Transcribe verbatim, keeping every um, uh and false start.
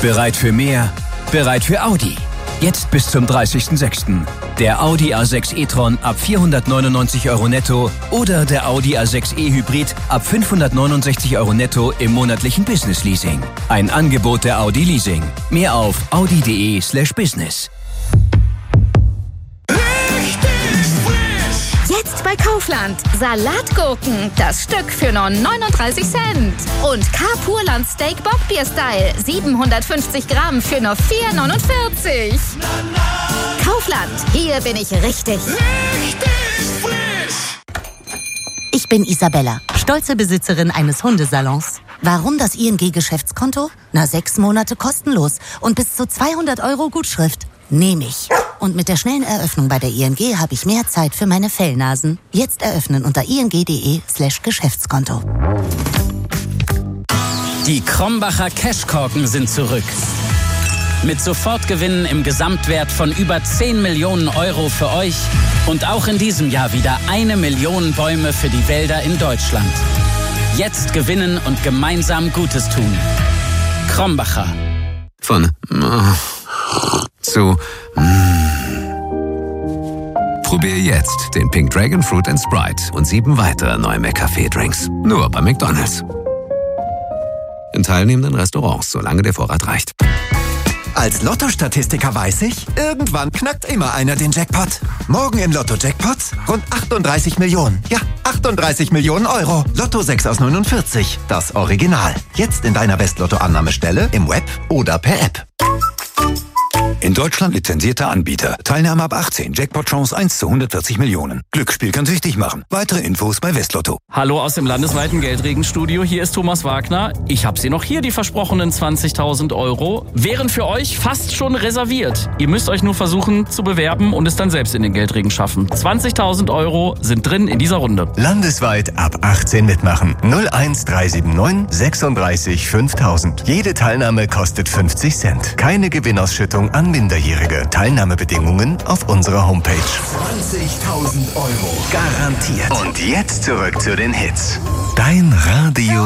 Bereit für mehr? Bereit für Audi. Jetzt bis zum dreißigsten sechsten Der Audi A sechs e-tron ab vierhundertneunundneunzig Euro netto oder der Audi A sechs e-Hybrid ab fünfhundertneunundsechzig Euro netto im monatlichen Business Leasing. Ein Angebot der Audi Leasing. Mehr auf audi.de slash business. Jetzt bei Kaufland. Salatgurken, das Stück für nur neununddreißig Cent. Und K-Purland Steak Bockbier-Style, siebenhundertfünfzig Gramm für nur vier neunundvierzig. Kaufland, hier bin ich richtig. Richtig frisch. Ich bin Isabella, stolze Besitzerin eines Hundesalons. Warum das I N G-Geschäftskonto? Na, sechs Monate kostenlos und bis zu zweihundert Euro Gutschrift. Nehme ich. Und mit der schnellen Eröffnung bei der I N G habe ich mehr Zeit für meine Fellnasen. Jetzt eröffnen unter ing.de slash Geschäftskonto. Die Krombacher Cashkorken sind zurück. Mit Sofortgewinnen im Gesamtwert von über zehn Millionen Euro für euch und auch in diesem Jahr wieder eine Million Bäume für die Wälder in Deutschland. Jetzt gewinnen und gemeinsam Gutes tun. Krombacher. Von zu Probier jetzt den Pink Dragon Fruit and Sprite und sieben weitere neue McCafé-Drinks. Nur bei McDonald's. In teilnehmenden Restaurants, solange der Vorrat reicht. Als Lotto-Statistiker weiß ich, irgendwann knackt immer einer den Jackpot. Morgen im Lotto-Jackpots rund achtunddreißig Millionen. Ja, achtunddreißig Millionen Euro. Lotto sechs aus neunundvierzig. Das Original. Jetzt in deiner West-Lotto-Annahmestelle, im Web oder per App. In Deutschland lizenzierter Anbieter. Teilnahme ab achtzehn. Jackpot-Chance eins zu hundertvierzig Millionen. Glücksspiel kann süchtig machen. Weitere Infos bei Westlotto. Hallo aus dem landesweiten Geldregenstudio. Hier ist Thomas Wagner. Ich habe Sie noch hier, die versprochenen zwanzigtausend Euro. Wären für euch fast schon reserviert. Ihr müsst euch nur versuchen zu bewerben und es dann selbst in den Geldregen schaffen. zwanzigtausend Euro sind drin in dieser Runde. Landesweit ab achtzehn mitmachen. null eins drei sieben neun sechsunddreißig fünftausend. Jede Teilnahme kostet fünfzig Cent. Keine Gewinnausschüttung an Minderjährige. Teilnahmebedingungen auf unserer Homepage. zwanzigtausend Euro. Garantiert. Und jetzt zurück zu den Hits. Dein Radio.